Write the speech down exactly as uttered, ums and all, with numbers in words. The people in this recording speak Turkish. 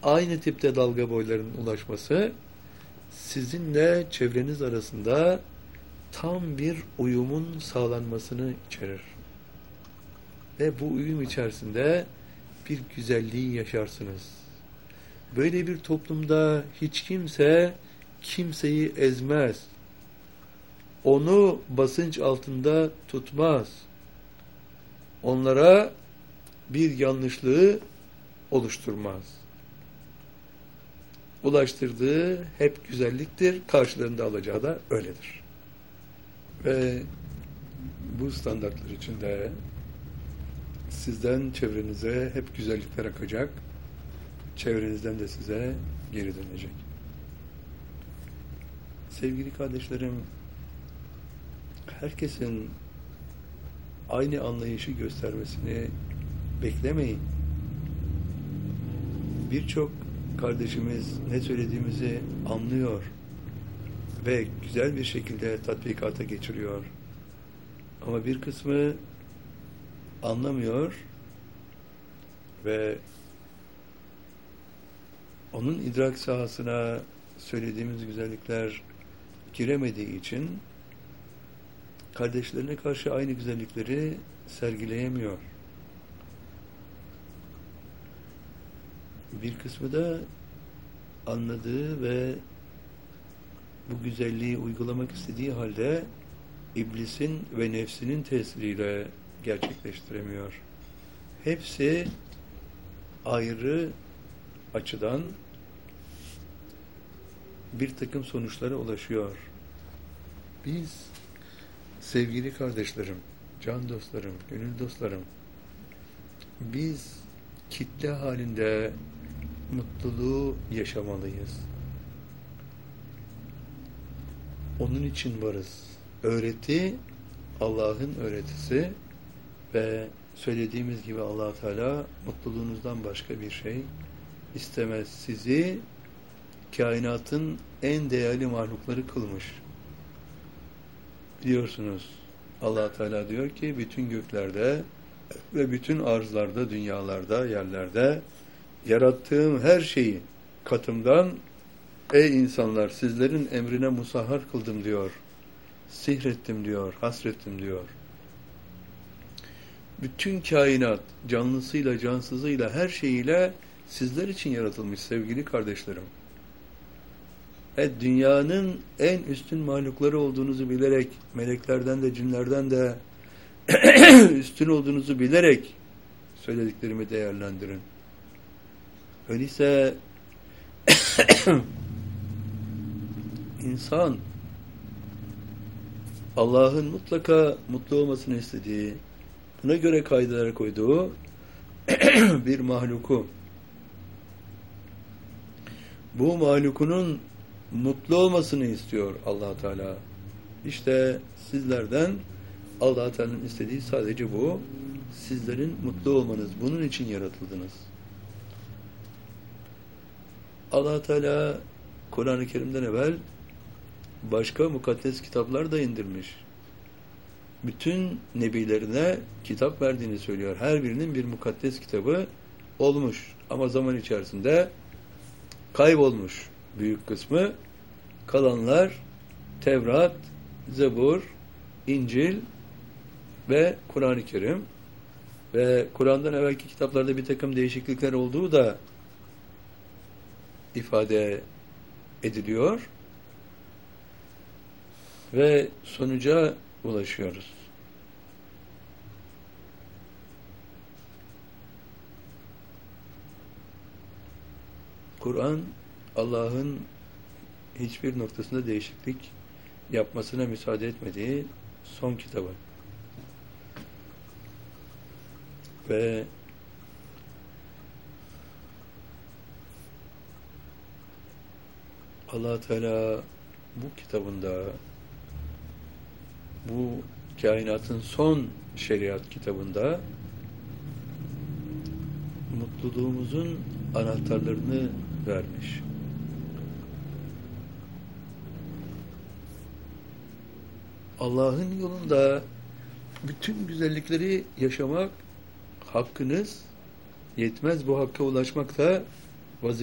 aynı tipte dalga boylarının ulaşması sizinle çevreniz arasında tam bir uyumun sağlanmasını içerir. Ve bu uyum içerisinde bir güzelliği yaşarsınız. Böyle bir toplumda hiç kimse kimseyi ezmez. Onu basınç altında tutmaz. Onlara bir yanlışlığı oluşturmaz. Ulaştırdığı hep güzelliktir, karşılığında alacağı da öyledir. Ve bu standartlar içinde sizden çevrenize hep güzellikler akacak, çevrenizden de size geri dönecek. Sevgili kardeşlerim, herkesin aynı anlayışı göstermesini beklemeyin. Birçok kardeşimiz ne söylediğimizi anlıyor ve güzel bir şekilde tatbikata geçiriyor. Ama bir kısmı anlamıyor ve onun idrak sahasına söylediğimiz güzellikler giremediği için kardeşlerine karşı aynı güzellikleri sergileyemiyor. Bir kısmı da anladığı ve bu güzelliği uygulamak istediği halde iblisin ve nefsinin tesiriyle gerçekleştiremiyor. Hepsi ayrı açıdan bir takım sonuçlara ulaşıyor. Biz sevgili kardeşlerim, can dostlarım, gönül dostlarım, biz kitle halinde mutluluğu yaşamalıyız. Onun için varız. Öğreti Allah'ın öğretisi ve söylediğimiz gibi Allah Teala mutluluğunuzdan başka bir şey istemez. Sizi kainatın en değerli mahlukları kılmış. Biliyorsunuz Allah Teala diyor ki bütün göklerde ve bütün arzlarda, dünyalarda, yerlerde yarattığım her şeyi katımdan ey insanlar sizlerin emrine musahhar kıldım diyor. Sihrettim diyor, hasrettim diyor. Bütün kainat canlısıyla, cansızıyla, her şeyiyle sizler için yaratılmış sevgili kardeşlerim. Evet, dünyanın en üstün mahlukları olduğunuzu bilerek, meleklerden de, cinlerden de üstün olduğunuzu bilerek söylediklerimi değerlendirin. Öyleyse insan Allah'ın mutlaka mutlu olmasını istediği, buna göre kaideler koyduğu bir mahluku, bu mahlukunun mutlu olmasını istiyor Allah Teala. İşte sizlerden Allah Teala'nın istediği sadece bu. Sizlerin mutlu olmanız. Bunun için yaratıldınız. Allah Teala Kur'an-ı Kerim'den evvel başka mukaddes kitaplar da indirmiş. Bütün nebilerine kitap verdiğini söylüyor. Her birinin bir mukaddes kitabı olmuş. Ama zaman içerisinde kaybolmuş büyük kısmı. Kalanlar Tevrat, Zebur, İncil ve Kur'an-ı Kerim. Ve Kur'an'dan evvelki kitaplarda bir takım değişiklikler olduğu da ifade ediliyor. Ve sonuca ulaşıyoruz. Kur'an, Allah'ın hiçbir noktasında değişiklik yapmasına müsaade etmediği son kitabı. Ve Allah Teala bu kitabında, bu kainatın son şeriat kitabında mutluluğumuzun anahtarlarını vermiş. Allah'ın yolunda bütün güzellikleri yaşamak hakkınız, yetmez bu hakka ulaşmak da